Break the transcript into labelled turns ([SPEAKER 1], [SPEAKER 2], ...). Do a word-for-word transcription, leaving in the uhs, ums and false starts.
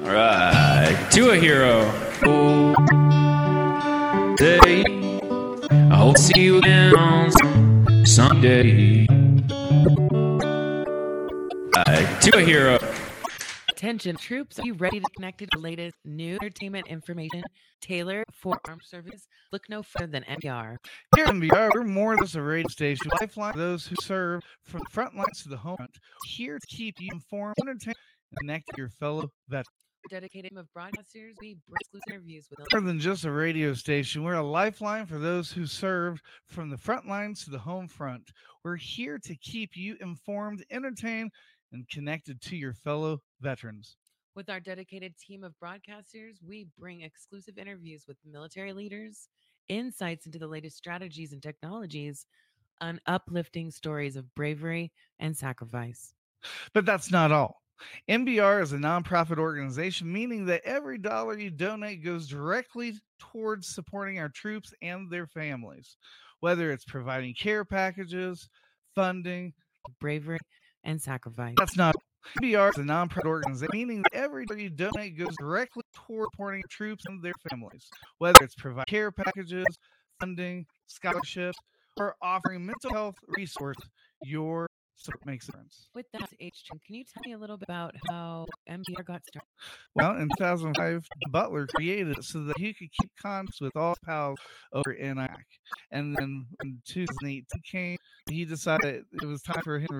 [SPEAKER 1] Right, to a hero. Day, I hope to see you again someday. Right, to a hero.
[SPEAKER 2] Attention troops, are you ready to connect to the latest new entertainment information tailored for armed service? Look no further than N P R.
[SPEAKER 3] Here at N P R, we're more than just a radio station. Lifeline for those who serve from the front lines to the home front. Here to keep you informed, entertained, and connect to your fellow veterans.
[SPEAKER 2] Dedicated team of broadcasters, we bring exclusive interviews with
[SPEAKER 3] More than just a radio station, we're a lifeline for those who serve from the front lines to the home front. We're here to keep you informed, entertained, and connected to your fellow veterans.
[SPEAKER 2] With our dedicated team of broadcasters, we bring exclusive interviews with military leaders, insights into the latest strategies and technologies, and uplifting stories of bravery and sacrifice.
[SPEAKER 3] But that's not all. N B R is a nonprofit organization, meaning that every dollar you donate goes directly towards supporting our troops and their families, whether it's providing care packages, funding,
[SPEAKER 2] bravery, and sacrifice.
[SPEAKER 3] That's not N B R is a nonprofit organization, meaning that every dollar you donate goes directly toward supporting our troops and their families, whether it's providing care packages, funding, scholarships, or offering mental health resources. Your support makes a difference.
[SPEAKER 2] With that, H two, can you tell me a little bit about how N P R got started?
[SPEAKER 3] Well, in two thousand five, Butler created it so that he could keep contact with all pals over in Iraq. And then when two thousand eighteen came, he decided it was time for him to